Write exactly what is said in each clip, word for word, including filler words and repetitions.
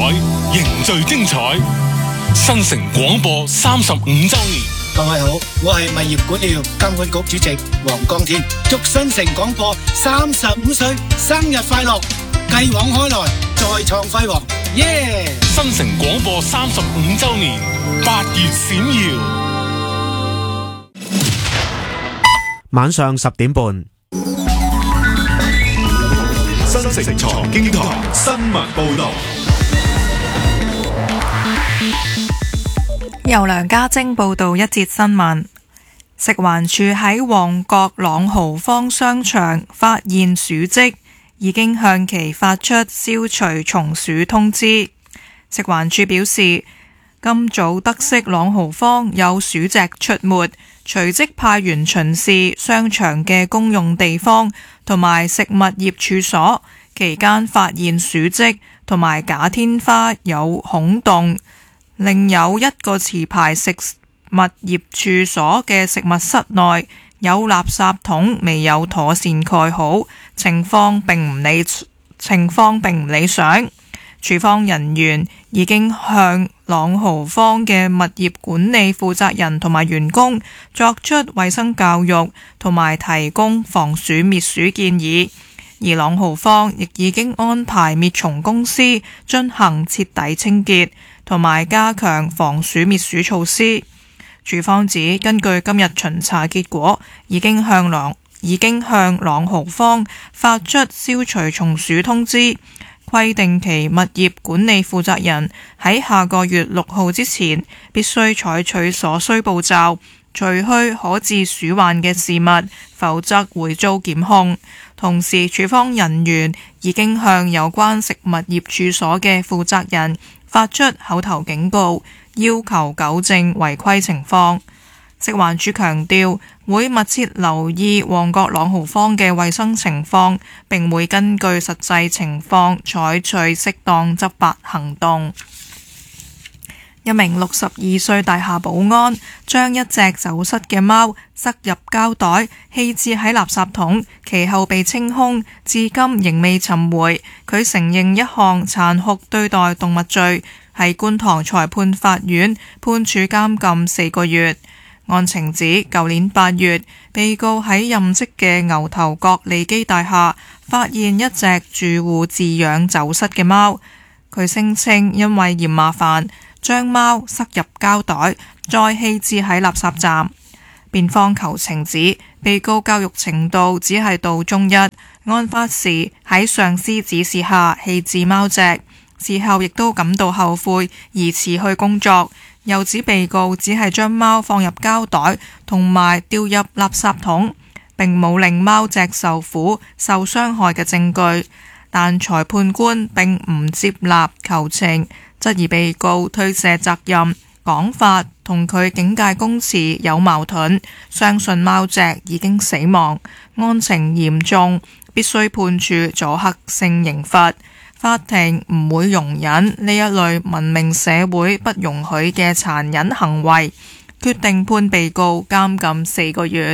凝聚精彩。新城廣播三十五週年， 各位好，我係物業管理監管局主席黃光天，祝新城廣播三十五歲生日快樂，繼往開來，再創輝煌，耶、yeah!！ 新城廣播三十五週年，八月閃耀。 晚上十點半， 新城財經台新聞報道。 由梁家晶報道一節新聞。食環署喺旺角朗豪坊商場發現鼠跡，已經向其發出消除蟲鼠通知。食環署表示，今早得悉朗豪坊有鼠隻出沒，隨即派員巡視商場嘅公用地方同埋食物業處所，期間發現鼠跡同埋假天花有孔洞。另有一個持牌食物業處所嘅食物室內有垃圾桶未有妥善蓋好，情況並唔理情況並唔理想。處方人員已經向朗豪坊嘅物業管理負責人同埋員工作出衛生教育同埋提供防鼠滅鼠建議，而朗豪坊亦已經安排滅蟲公司進行徹底清潔同埋加強防鼠滅鼠措施。署方指，根據今日巡查結果，已經向朗已經向朗豪坊發出消除蟲鼠通知，規定其物業管理負責人喺下個月六號之前必須採取所需步驟，除去可致鼠患嘅事物，否則會遭檢控。同時，署方人員已經向有關食物業處所嘅負責人發出口頭警告，要求糾正違規情況。食環署強調，會密切留意旺角朗豪坊嘅衛生情況，並會根據實際情況採取適當執法行動。一名六十二歲大廈保安將一隻走失嘅貓塞入膠袋，棄置喺垃圾桶，其後被清空，至今仍未尋回。佢承認一項殘酷對待動物罪，喺觀塘裁判法院判處監禁四個月。案情指，舊年八月，被告喺任職嘅牛頭角利基大廈發現一隻住戶飼養走失嘅貓，佢聲稱因為嫌麻煩，將貓塞入膠袋，再棄置喺垃圾站。辯方求情指，被告教育程度只係到中一，案發時喺上司指示下棄置貓隻，事後亦都感到後悔而辭去工作。又指被告只係將貓放入膠袋同埋丟入垃圾桶，並冇令貓隻受苦受傷害嘅證據，但裁判官並唔接納求情，質疑被告推卸責任講法同佢警戒公詞有矛盾，相信貓隻已經死亡，案情嚴重，必須判處阻嚇性刑罰。法庭唔會容忍呢一類文明社會不容許嘅殘忍行為，決定判被告監禁四個月。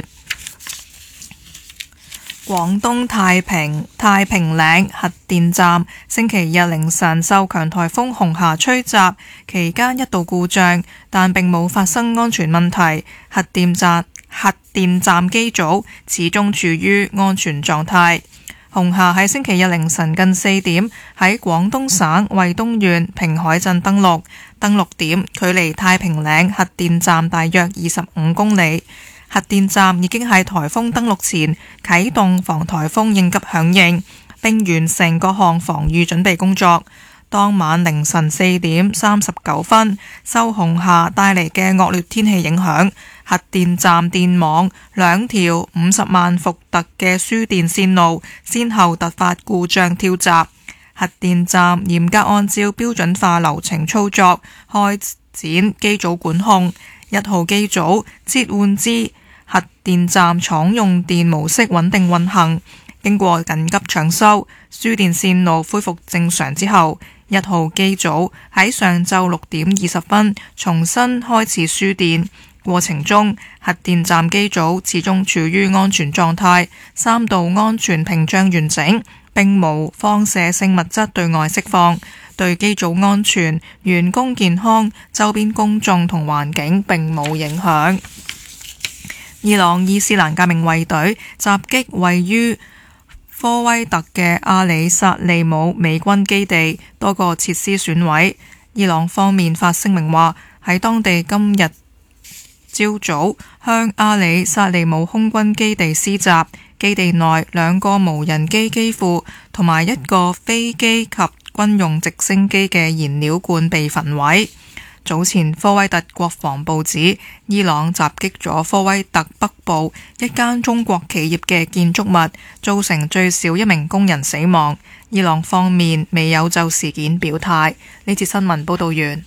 廣東太平太平嶺核電站星期日凌晨受強颱風紅霞吹襲，期間一度故障，但並冇發生安全問題。核電站核電站機組始終處於安全狀態。紅霞喺星期日凌晨近四點喺廣東省惠東縣平海鎮登陸，登陸點距離太平嶺核電站大約二十五公里。核電站已經喺颱風登陸前啟動防颱風應急響應，並完成各項防禦準備工作。當晚凌晨四點三十九分，受紅霞帶嚟嘅惡劣天氣影響，核電站電網兩條五十萬伏特嘅輸電線路先後突發故障跳閘。核電站嚴格按照標準化流程操作，開展機組管控。一號機組切換至核電站廠用電模式穩定運行，經過緊急搶修，輸電線路恢復正常之後，一號機組喺上晝六點二十分重新開始輸電。過程中，核電站機組始終處於安全狀態，三道安全屏障完整，並無放射性物質對外釋放。 對機組安全、員工健康、周邊公眾同環境並冇影響。伊朗伊斯蘭革命衛隊襲擊位於科威特嘅阿里薩利姆美軍基地，多個設施損毀。伊朗方面發聲明話，喺當地今日朝早向阿里薩利姆空軍基地施襲，基地內兩個無人機機庫同埋一個飛機及軍用直升機嘅燃料罐被焚毀。早前科威特國防部指，伊朗襲擊咗科威特北部一間中國企業嘅建築物，造成最少一名工人死亡。伊朗方面未有就事件表態。呢節新聞報道完。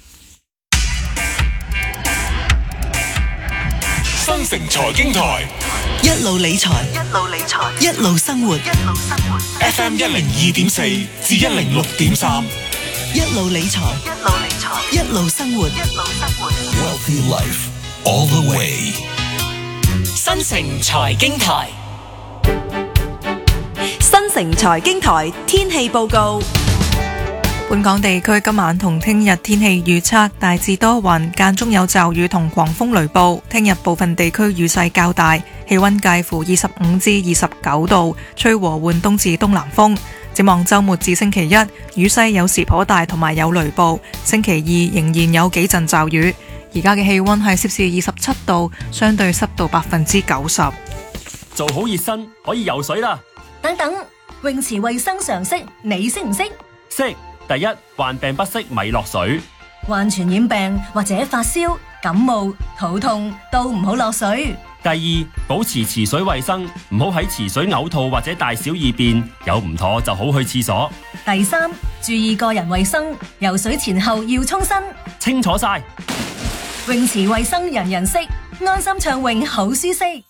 新城財經台一路理財，一路理財，一路生活，一路生活。 F M 一零二點四至一零六點三， 一路理財，一路理財，一路生活，一路生活。 Wealthy Life all the way。 新城財經台，新城財經台天氣報告。 本港地區今晚同聽日天氣預測大致多雲，間中有驟雨同狂風雷暴。聽日部分地區雨勢較大，氣溫介乎二十五至二十九度，吹和緩東至東南風。展望週末至星期一，雨勢有時頗大，同埋有雷暴。星期二仍然有幾陣驟雨。而家嘅氣溫係攝氏二十七度，相對濕度百分之九十。 做好熱身可以游水啦。 等等，泳池衛生常識你識唔識？ 識。第一，患病不適咪落水。 患傳染病或者發燒、感冒、肚痛都唔好落水。 第二，保持池水衛生，唔好喺池水嘔吐或者大小二便，有唔妥就好去廁所。 第三，注意個人衛生，游水前後要沖身。 清楚晒。 泳池衛生人人識，安心暢泳好舒適。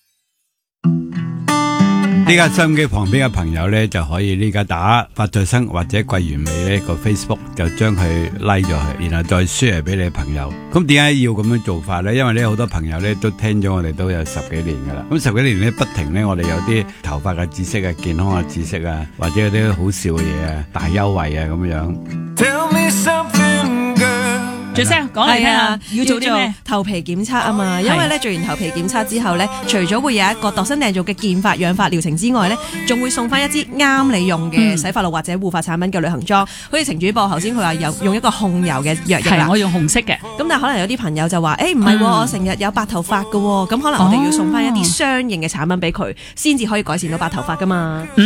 呢家收音機旁邊嘅朋友呢，就可以呢家打發在生或者桂綸鎂呢個 Facebook 就將佢 like 咗佢，然後再 share 俾你嘅朋友。咁點解要咁樣做法呢？因為呢好多朋友呢都聽咗我哋都有十幾年噶啦，咁十幾年呢不停呢，我哋有啲頭髮嘅知識啊、健康嘅知識啊，或者有啲好笑嘅嘢啊、大優惠啊咁樣。Tell me something, girl. 最聲講嚟聽下， 要做啲咩？頭皮檢測啊嘛，因為咧做完頭皮檢測之後咧，除咗會有一個度身訂造嘅健髮養髮療程之外咧，仲會送翻一支啱你用嘅洗髮露或者護髮產品嘅旅行裝。好似程主播頭先佢話有用一個控油嘅藥液啦， 我用紅色嘅。 咁但係可能有啲朋友就話，誒唔係，我成日有白頭髮㗎喎，咁可能我哋要送翻一啲相應嘅產品俾佢，先至可以改善到白頭髮噶嘛。